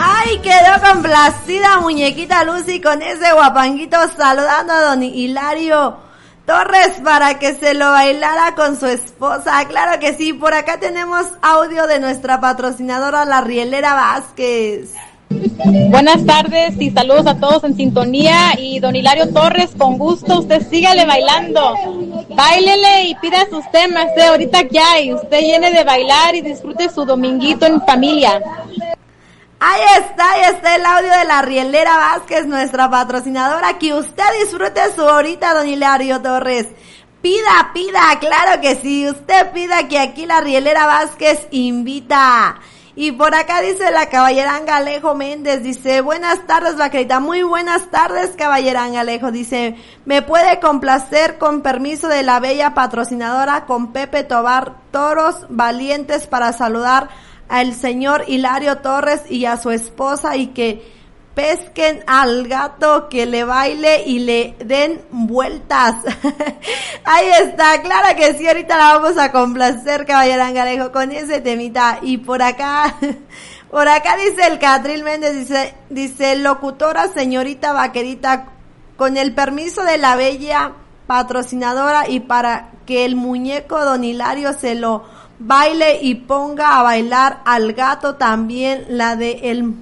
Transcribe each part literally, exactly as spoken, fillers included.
Ay, quedó complacida muñequita Lucy con ese guapanguito saludando a don Hilario Torres para que se lo bailara con su esposa. Claro que sí, por acá tenemos audio de nuestra patrocinadora, la Rielera Vázquez. Buenas tardes y saludos a todos en sintonía. Y don Hilario Torres, con gusto, usted sígale bailando, báilele y pida sus temas, eh, ahorita que hay, usted llene de bailar y disfrute su dominguito en familia. Ahí está, ahí está el audio de la Rielera Vázquez, nuestra patrocinadora, que usted disfrute su horita, don Hilario Torres. Pida, pida, claro que sí, usted pida, que aquí la Rielera Vázquez invita. Y por acá dice la caballeranga Alejo Méndez, dice, buenas tardes, vaquerita, muy buenas tardes, caballeranga Alejo, dice, me puede complacer con permiso de la bella patrocinadora con Pepe Tobar Toros Valientes para saludar al señor Hilario Torres y a su esposa y que pesquen al gato, que le baile y le den vueltas. Ahí está, claro que sí, ahorita la vamos a complacer, caballeranga Alejo, con ese temita. Y por acá, por acá dice el Catril Méndez, dice, dice, locutora señorita vaquerita, con el permiso de la bella patrocinadora y para que el muñeco don Hilario se lo baile y ponga a bailar al gato también, la de el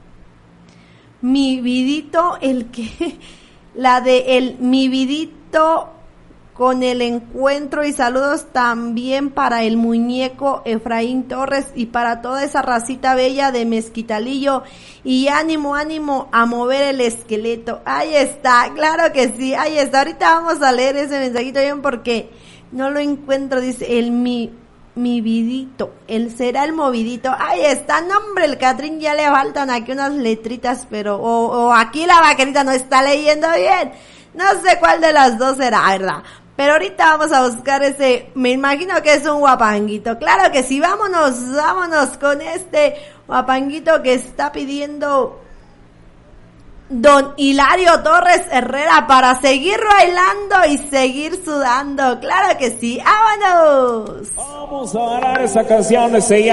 mi vidito, el que, la de el mi vidito con el encuentro, y saludos también para el muñeco Efraín Torres y para toda esa racita bella de Mezquitalillo, y ánimo, ánimo a mover el esqueleto. Ahí está, claro que sí, ahí está. Ahorita vamos a leer ese mensajito bien porque no lo encuentro, dice el mi mi vidito, él será el movidito. Ahí está, no hombre, el Catrín ya le faltan aquí unas letritas, pero, o, o aquí la vaquerita no está leyendo bien, no sé cuál de las dos será, ¿verdad? Pero ahorita vamos a buscar ese, me imagino que es un guapanguito, claro que sí, vámonos, vámonos con este guapanguito que está pidiendo don Hilario Torres Herrera para seguir bailando y seguir sudando, claro que sí, vámonos. Vamos a bailar esa canción de se llama